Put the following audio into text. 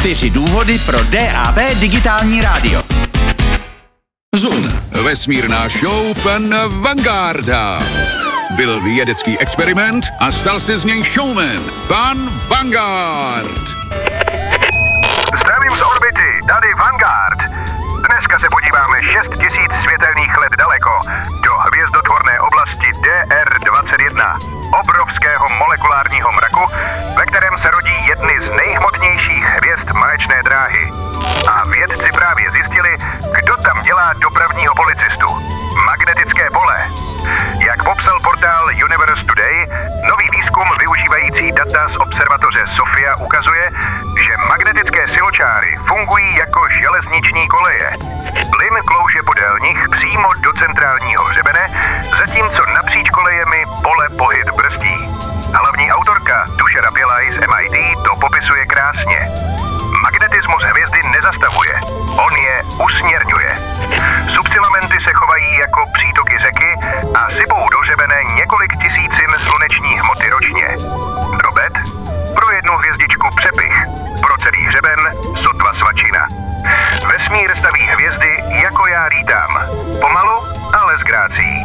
4 důvody pro DAB digitální rádio. Zoom. Vesmírná show pan Vangarda. Byl vědecký experiment a stal se z něj showman. Pan Vanguard. Zdravím z orbity, tady Vanguard. Dneska se podíváme 6000 světelných let daleko do hvězdotvorné oblasti DR21, obrovského molekulárního mraku, ve kterém se rodí jedny z nejhmotnějších hvězd Mléčné dráhy. A vědci právě zjistili, kdo tam dělá dopravního policistu. Magnetické pole. Jak popsal portál Universe Today, nový výzkum využívající data z observatoře Sofia ukazuje, že magnetické siločáry fungují jako železniční koleje. Plyn klouže podél nich přímo do centrálního hřebene, zatímco napříč kolejemi pole pohyb brzdí. Hlavní autorka Tušera Pělaj z MIT to popisuje krásně. Magnetismus hvězdy nezastavuje, on je usměrňuje. Subfilamenty se chovají jako přítoky řeky a sypou do hřebene několik tisícin sluneční hmoty ročně. Drobet? Pro jednu hvězdičku přepich, pro celý hřeben sotva svačina. Vesmír staví hvězdy jako já lítám. Pomalu, ale s grácií.